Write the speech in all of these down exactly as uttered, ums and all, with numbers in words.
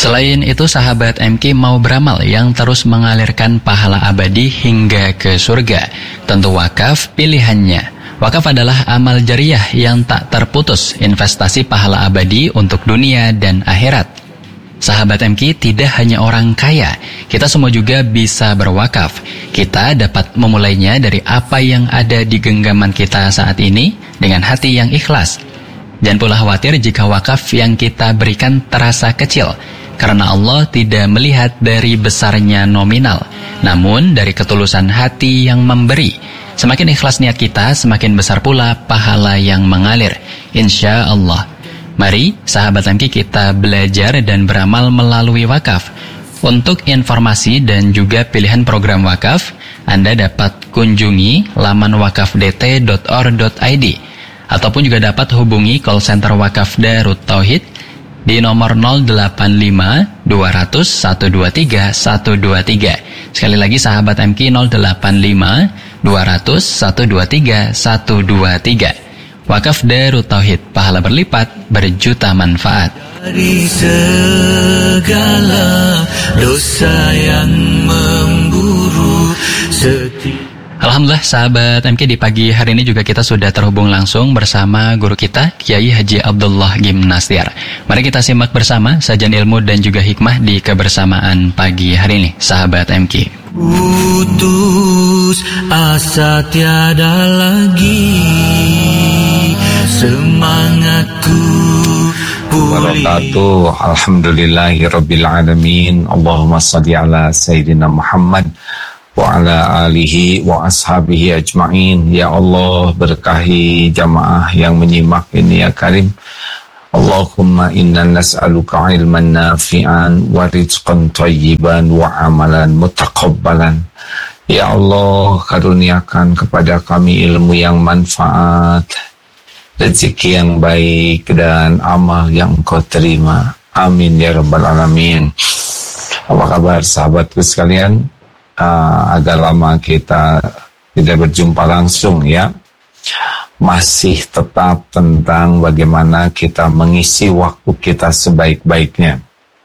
Selain itu, sahabat M K mau beramal yang terus mengalirkan pahala abadi hingga ke surga. Tentu wakaf pilihannya. Wakaf adalah amal jariah yang tak terputus, investasi pahala abadi untuk dunia dan akhirat. Sahabat M K, tidak hanya orang kaya, kita semua juga bisa berwakaf. Kita dapat memulainya dari apa yang ada di genggaman kita saat ini dengan hati yang ikhlas. Jangan pula khawatir jika wakaf yang kita berikan terasa kecil, karena Allah tidak melihat dari besarnya nominal, namun dari ketulusan hati yang memberi. Semakin ikhlas niat kita, semakin besar pula pahala yang mengalir, insya Allah. Mari sahabat M K, kita belajar dan beramal melalui wakaf. Untuk informasi dan juga pilihan program wakaf, Anda dapat kunjungi laman wakaf d t dot or dot i d ataupun juga dapat hubungi call center Wakaf Darut Tauhid di nomor nol delapan lima dua nol nol satu dua tiga satu dua tiga. Sekali lagi sahabat M K, nol delapan lima dua nol nol satu dua tiga satu dua tiga. Wakaf Darut Tauhid, pahala berlipat, berjuta manfaat. Dari segala dosa yang memburu setiap. Alhamdulillah sahabat M K, di pagi hari ini juga kita sudah terhubung langsung bersama guru kita Kiai Haji Abdullah Gimnastiar. Mari kita simak bersama sajian ilmu dan juga hikmah di kebersamaan pagi hari ini, sahabat M K. Putus asa tiada lagi, semangatku pulih. Wabarakatuh. Alhamdulillahirabbil alamin. Allahumma shalli ala sayyidina Muhammad wa ala alihi wa ashabihi ajma'in. Ya Allah, berkahi jamaah yang menyimak ini ya Karim. Allahumma inna nas'aluka ilman nafi'an wa rizqan thayyiban wa amalan mutaqabbalan. Ya Allah, karuniakan kepada kami ilmu yang manfaat, rezeki yang baik, dan amal yang Engkau terima. Amin ya rabbal alamin. Apa kabar sahabatku sekalian? Uh, agak lama kita tidak berjumpa langsung ya. Masih tetap tentang bagaimana kita mengisi waktu kita sebaik-baiknya.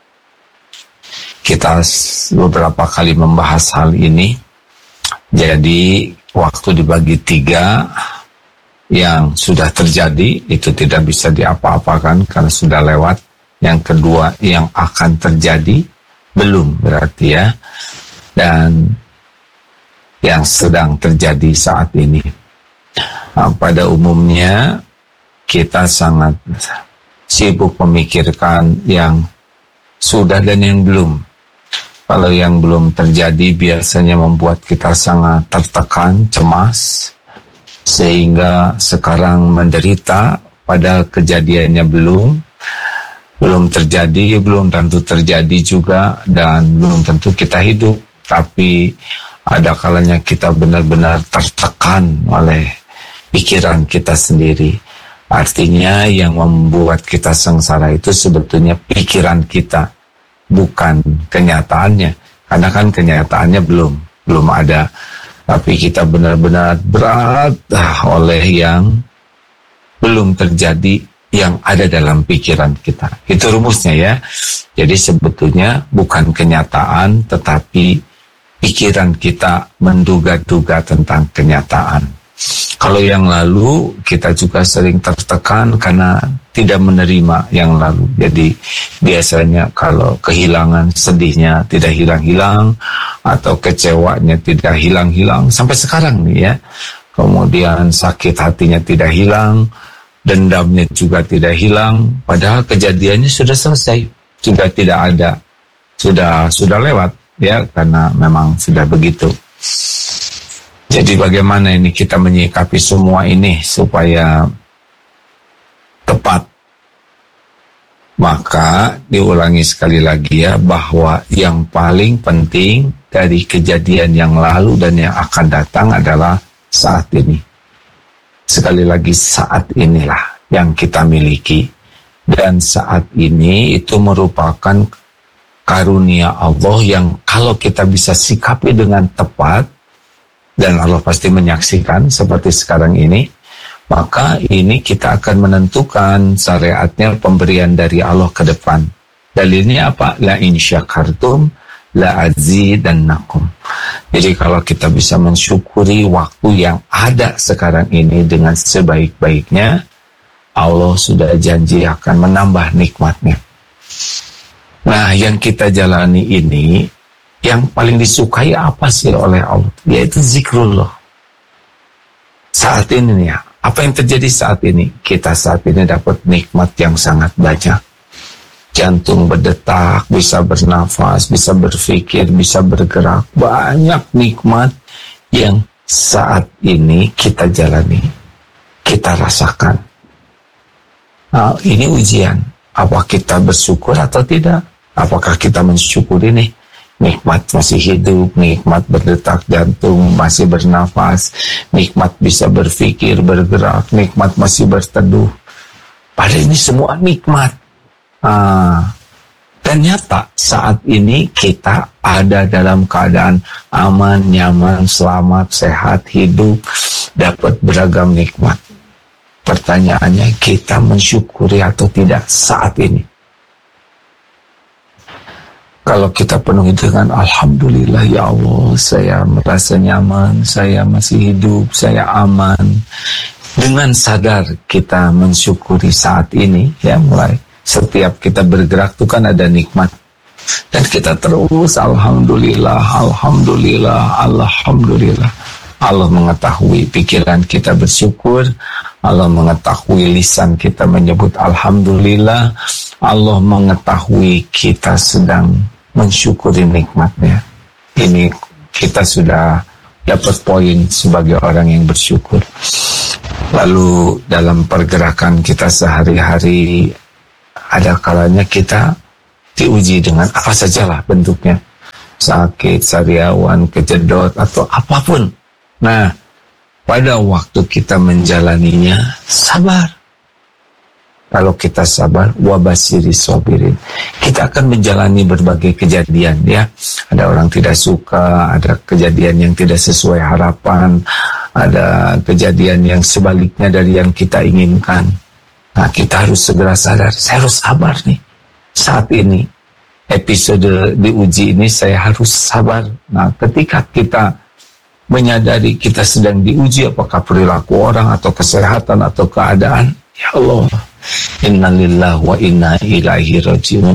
Kita beberapa kali membahas hal ini. Jadi waktu dibagi tiga, yang sudah terjadi itu tidak bisa diapa-apakan karena sudah lewat. Yang kedua, yang akan terjadi belum, berarti ya. Dan yang sedang terjadi saat ini. Nah, pada umumnya kita sangat sibuk memikirkan yang sudah dan yang belum. Kalau yang belum terjadi biasanya membuat kita sangat tertekan, cemas, sehingga sekarang menderita pada kejadiannya belum. Belum terjadi, belum tentu terjadi juga, dan belum tentu kita hidup. Tapi ada kalanya kita benar-benar tertekan oleh pikiran kita sendiri. Artinya yang membuat kita sengsara itu sebetulnya pikiran kita, bukan kenyataannya. Karena kan kenyataannya belum, belum ada. Tapi kita benar-benar berat oleh yang belum terjadi, yang ada dalam pikiran kita. Itu rumusnya ya. Jadi sebetulnya bukan kenyataan, tetapi pikiran kita menduga-duga tentang kenyataan. Kalau yang lalu kita juga sering tertekan karena tidak menerima yang lalu. Jadi biasanya kalau kehilangan, sedihnya tidak hilang-hilang, atau kecewanya tidak hilang-hilang sampai sekarang nih ya. Kemudian sakit hatinya tidak hilang, dendamnya juga tidak hilang, padahal kejadiannya sudah selesai, sudah tidak ada, sudah sudah lewat. Ya, karena memang sudah begitu. Jadi bagaimana ini kita menyikapi semua ini supaya tepat? Maka diulangi sekali lagi ya, bahwa yang paling penting dari kejadian yang lalu dan yang akan datang adalah saat ini. Sekali lagi, saat inilah yang kita miliki. Dan saat ini itu merupakan karunia Allah yang kalau kita bisa sikapi dengan tepat, dan Allah pasti menyaksikan seperti sekarang ini, maka ini kita akan menentukan syariatnya pemberian dari Allah ke depan. Dalilnya apa? La in syakartum la azidannakum. Jadi kalau kita bisa mensyukuri waktu yang ada sekarang ini dengan sebaik-baiknya, Allah sudah janji akan menambah nikmatnya. Nah, yang kita jalani ini, yang paling disukai apa sih oleh Allah? Yaitu zikrullah. Saat ini nih, apa yang terjadi saat ini? Kita saat ini dapat nikmat yang sangat banyak. Jantung berdetak, bisa bernafas, bisa berpikir, bisa bergerak. Banyak nikmat yang saat ini kita jalani, kita rasakan. Nah, ini ujian. Apa kita bersyukur atau tidak? Apakah kita mensyukuri nih? Nikmat masih hidup, nikmat berdetak jantung, masih bernafas, nikmat bisa berpikir, bergerak, nikmat masih berteduh. Padahal ini semua nikmat. Ah, ternyata saat ini kita ada dalam keadaan aman, nyaman, selamat, sehat, hidup, dapat beragam nikmat. Pertanyaannya, kita mensyukuri atau tidak saat ini? Kalau kita penuhi dengan alhamdulillah ya Allah, saya merasa nyaman, saya masih hidup, saya aman. Dengan sadar kita mensyukuri saat ini, ya mulai setiap kita bergerak itu kan ada nikmat. Dan kita terus alhamdulillah, alhamdulillah, alhamdulillah. Allah mengetahui pikiran kita bersyukur, Allah mengetahui lisan kita menyebut alhamdulillah, Allah mengetahui kita sedang mensyukuri nikmatnya. Ini kita sudah dapat poin sebagai orang yang bersyukur. Lalu dalam pergerakan kita sehari-hari, ada kalanya kita diuji dengan apa sajalah bentuknya. Sakit, sariawan, kejedot, atau apapun. Nah, pada waktu kita menjalaninya, sabar. Kalau kita sabar, wabasiri sobirin. Kita akan menjalani berbagai kejadian, ya. Ada orang tidak suka, ada kejadian yang tidak sesuai harapan, ada kejadian yang sebaliknya dari yang kita inginkan. Nah, kita harus segera sadar, saya harus sabar nih. Saat ini, episode diuji ini, saya harus sabar. Nah, ketika kita menyadari kita sedang diuji, apakah perilaku orang, atau kesehatan, atau keadaan, ya Allah, inna lillahi wa inna ilaihi rajiun.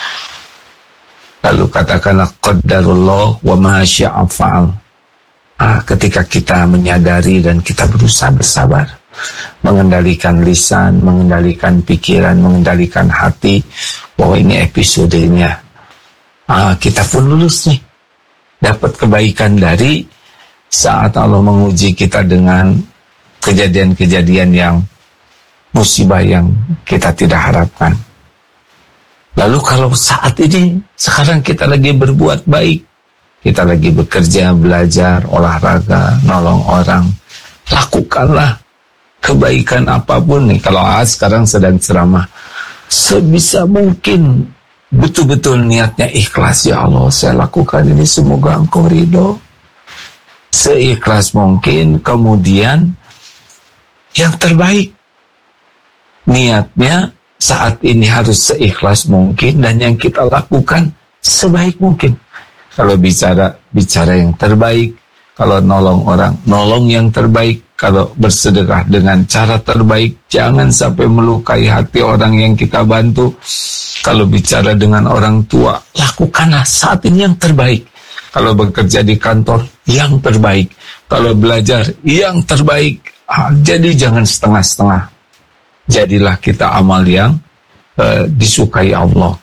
Lalu katakanlah qadarullah wa ma syaa fa'al. Ah, ketika kita menyadari dan kita berusaha bersabar, mengendalikan lisan, mengendalikan pikiran, mengendalikan hati, bahwa ini episodenya, ah, kita pun lulus nih, dapat kebaikan dari saat Allah menguji kita dengan kejadian-kejadian yang musibah yang kita tidak harapkan. Lalu kalau saat ini, sekarang kita lagi berbuat baik, kita lagi bekerja, belajar, olahraga, nolong orang, lakukanlah kebaikan apapun nih. Kalau ah, sekarang sedang ceramah, sebisa mungkin betul-betul niatnya ikhlas, ya Allah, saya lakukan ini semoga Engkau ridho. Seikhlas mungkin, kemudian yang terbaik. Niatnya saat ini harus seikhlas mungkin, dan yang kita lakukan sebaik mungkin. Kalau bicara, bicara yang terbaik. Kalau nolong orang, nolong yang terbaik. Kalau bersedekah dengan cara terbaik, jangan sampai melukai hati orang yang kita bantu. Kalau bicara dengan orang tua, lakukanlah saat ini yang terbaik. Kalau bekerja di kantor, yang terbaik. Kalau belajar, yang terbaik. Ah, jadi jangan setengah-setengah. Jadilah kita amal yang uh, disukai Allah.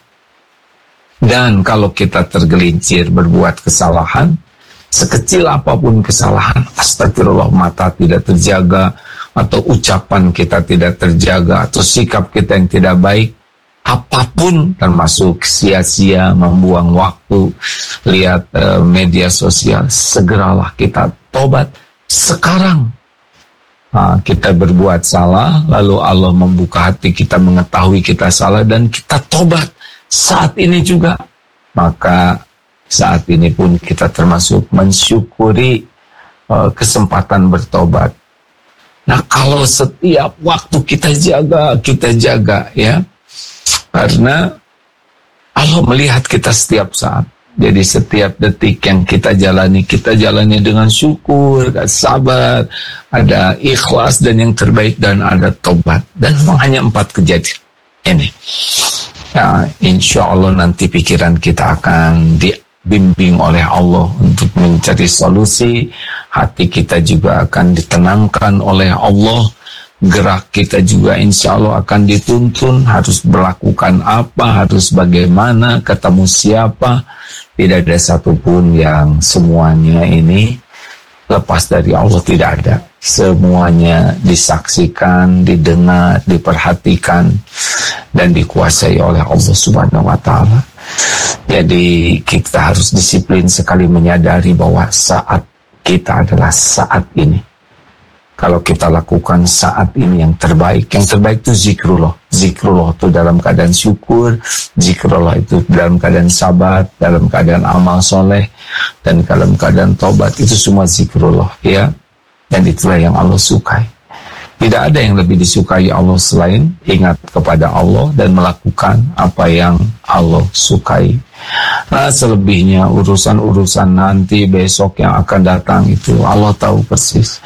Dan kalau kita tergelincir berbuat kesalahan, sekecil apapun kesalahan, astagfirullah, mata tidak terjaga, atau ucapan kita tidak terjaga, atau sikap kita yang tidak baik, apapun, termasuk sia-sia, membuang waktu, lihat uh, media sosial, segeralah kita tobat sekarang. Nah, kita berbuat salah, lalu Allah membuka hati kita mengetahui kita salah, dan kita tobat saat ini juga. Maka saat ini pun kita termasuk mensyukuri uh, kesempatan bertobat. Nah, kalau setiap waktu kita jaga, kita jaga, ya. Karena Allah melihat kita setiap saat. Jadi setiap detik yang kita jalani, kita jalani dengan syukur, ada sabar, ada ikhlas, dan yang terbaik, dan ada tobat. Dan memang hanya empat kejadian ini. Ya, insya Allah nanti pikiran kita akan dibimbing oleh Allah untuk mencari solusi. Hati kita juga akan ditenangkan oleh Allah. Gerak kita juga insya Allah akan dituntun, harus melakukan apa, harus bagaimana, ketemu siapa. Tidak ada satupun yang semuanya ini lepas dari Allah, tidak ada. Semuanya disaksikan, didengar, diperhatikan, dan dikuasai oleh Allah Subhanahu wa Ta'ala. Jadi kita harus disiplin sekali menyadari bahwa saat kita adalah saat ini. Kalau kita lakukan saat ini yang terbaik, yang terbaik itu zikrullah. Zikrullah itu dalam keadaan syukur, zikrullah itu dalam keadaan sabar, dalam keadaan amal soleh, dan dalam keadaan taubat. Itu semua zikrullah, ya. Dan itulah yang Allah sukai. Tidak ada yang lebih disukai Allah selain ingat kepada Allah dan melakukan apa yang Allah sukai. Nah, selebihnya urusan-urusan nanti besok yang akan datang itu Allah tahu persis.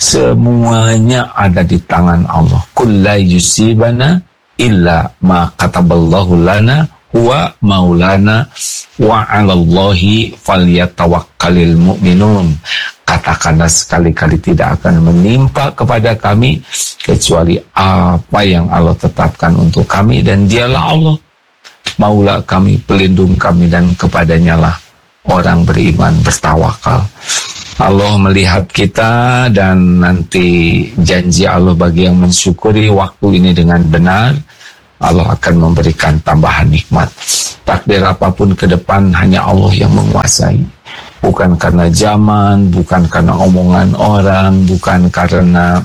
Semuanya ada di tangan Allah. Qul la yusibana illa ma kataballahu lana huwa maulana wa 'alallahi falyatawakkalul mu'minun. Katakanlah sekali-kali tidak akan menimpa kepada kami kecuali apa yang Allah tetapkan untuk kami, dan dialah Allah maula kami, pelindung kami, dan kepadanya lah orang beriman bertawakal. Allah melihat kita, dan nanti janji Allah bagi yang mensyukuri waktu ini dengan benar, Allah akan memberikan tambahan nikmat. Takdir apapun ke depan hanya Allah yang menguasai. Bukan karena zaman, bukan karena omongan orang, bukan karena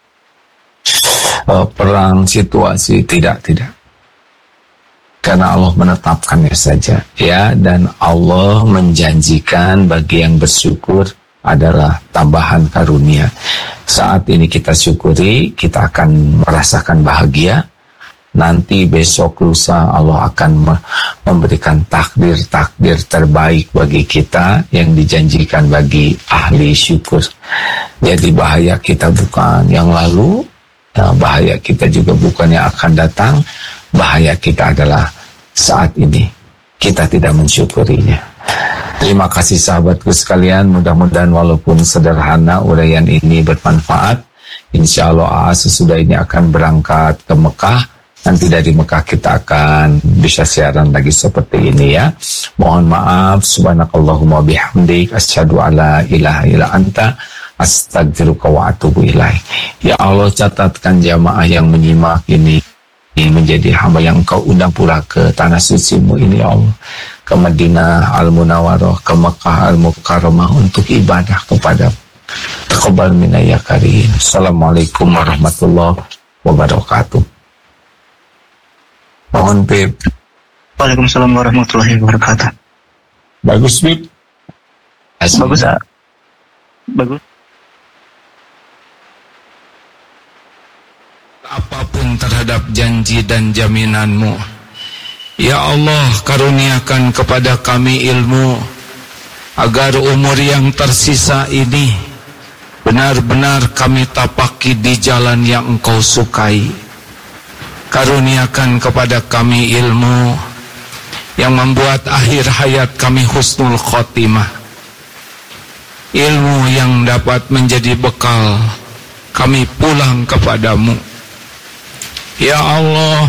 uh, perang, situasi, tidak, tidak. Karena Allah menetapkannya saja, ya. Dan Allah menjanjikan bagi yang bersyukur adalah tambahan karunia. Saat ini kita syukuri, kita akan merasakan bahagia. Nanti besok lusa Allah akan memberikan takdir-takdir terbaik bagi kita yang dijanjikan bagi ahli syukur. Jadi bahaya kita bukan yang lalu, bahaya kita juga bukan yang akan datang. Bahaya kita adalah saat ini kita tidak mensyukurinya. Terima kasih sahabatku sekalian, mudah-mudahan walaupun sederhana uraian ini bermanfaat. Insya Allah A A sesudah ini akan berangkat ke Mekah. Nanti dari Mekah kita akan bisa siaran lagi seperti ini, ya. Mohon maaf. Subhanakallahumma bihamdik asyhadu alla ilaha illa anta astaghfiruka wa atubu ilaik. Ya Allah, catatkan jamaah yang menyimak ini menjadi hamba yang Engkau undang pula ke tanah suci-Mu ini, ya Allah. Ke Madinah Al-Munawwarah, ke Mekah Al-Mukarramah untuk ibadah kepada Taqabbal minna ya karim. Assalamualaikum warahmatullahi wabarakatuh. Mohon Bib. Waalaikumsalam warahmatullahi wabarakatuh. Bagus Bib. Bagus ah. Bagus. Apapun terhadap janji dan jaminan-Mu, ya Allah, karuniakan kepada kami ilmu agar umur yang tersisa ini benar-benar kami tapaki di jalan yang Engkau sukai. Karuniakan kepada kami ilmu yang membuat akhir hayat kami husnul khotimah. Ilmu yang dapat menjadi bekal kami pulang kepadamu. Ya Allah,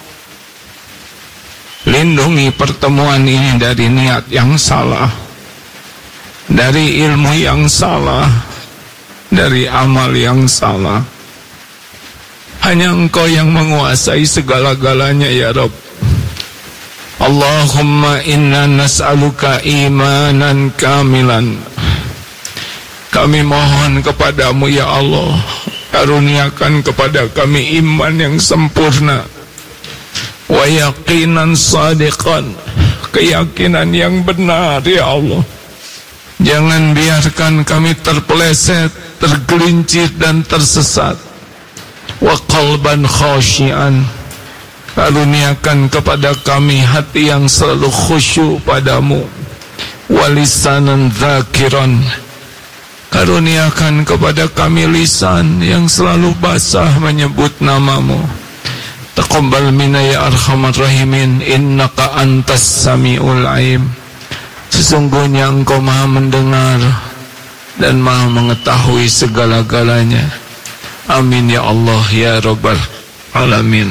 lindungi pertemuan ini dari niat yang salah, dari ilmu yang salah, dari amal yang salah. Hanya Engkau yang menguasai segala-galanya, ya Rabb. Allahumma inna nas'aluka imanan kamilan. Kami mohon kepadamu, ya Allah, karuniakan kepada kami iman yang sempurna, wa yaqinan sadiqan, keyakinan yang benar, ya Allah. Jangan biarkan kami terpeleset, tergelincir dan tersesat. Wa qalban khashian, Karuniakan kepada kami hati yang selalu khusyuk padamu, walisanan zakiran. Karuniakan kepada kami lisan yang selalu basah menyebut namamu. Taqabbal minna ya arhamar rahimin, innaka antas samiul alim. Sesungguhnya engkau maha mendengar dan maha mengetahui segala-galanya. Amin ya Allah ya Rabbal alamin.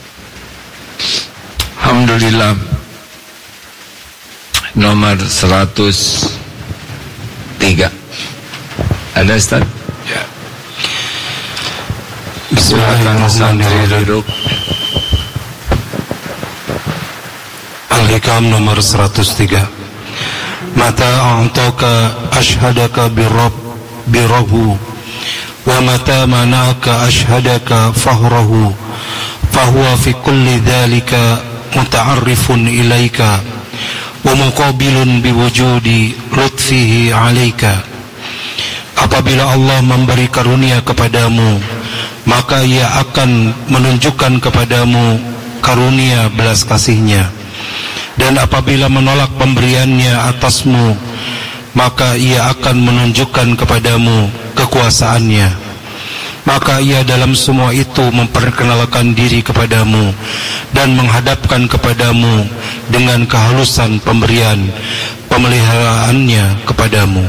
Alhamdulillah. Nomor seratus tiga. Ada Ustaz? Ya. Bismillahirrahmanirrahim. Al-Hikam nomor seratus tiga. Mata a'taka ashhadaka birab birahu wa mata manaka ashhadaka fahrahu fahuwa fi kulli dhalika muta'arrifun ilaika wa muqabilun biwujudi lutfihi alaika. Apabila Allah memberi karunia kepadamu, maka Ia akan menunjukkan kepadamu karunia belas kasih-Nya. Dan apabila menolak pemberiannya atasmu, maka Ia akan menunjukkan kepadamu kekuasaannya. Maka Ia dalam semua itu memperkenalkan diri kepadamu dan menghadapkan kepadamu dengan kehalusan pemberian pemeliharaannya kepadamu.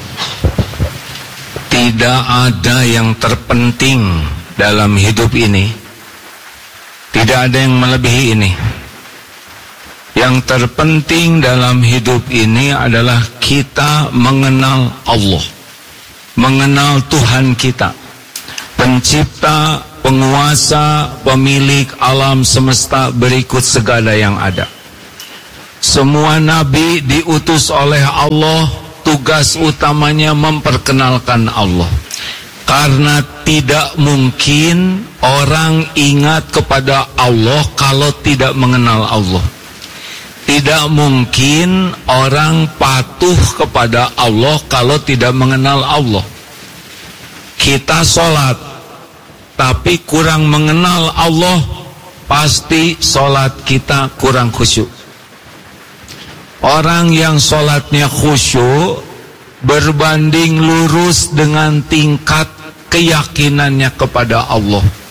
Tidak ada yang terpenting dalam hidup ini. Tidak ada yang melebihi ini. Yang terpenting dalam hidup ini adalah kita mengenal Allah, mengenal Tuhan kita, pencipta, penguasa, pemilik alam semesta berikut segala yang ada. Semua nabi diutus oleh Allah, tugas utamanya memperkenalkan Allah. Karena tidak mungkin orang ingat kepada Allah kalau tidak mengenal Allah. Tidak mungkin orang patuh kepada Allah kalau tidak mengenal Allah. Kita sholat, tapi kurang mengenal Allah, pasti sholat kita kurang khusyuk. Orang yang sholatnya khusyuk berbanding lurus dengan tingkat keyakinannya kepada Allah.